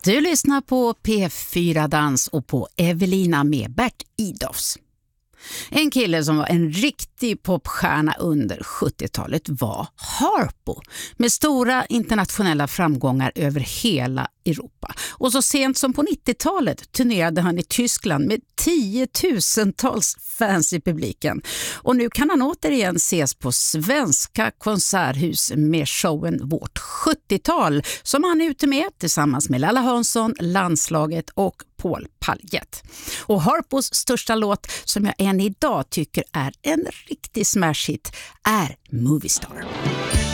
Du lyssnar på P4 Dans och på Evelina med Bert Idolfs. En kille som var en riktig popstjärna under 70-talet var Harpo, med stora internationella framgångar över hela Europa. Och så sent som på 90-talet turnerade han i Tyskland med 10-tusentals fans i publiken. Och nu kan han återigen ses på svenska konserthus med showen Vårt 70-tal, som han är ute med tillsammans med Lalla Hansson, Landslaget och Paul Paljet. Och Harpos största låt, som jag än idag tycker är en riktig smash hit, är Movie Star.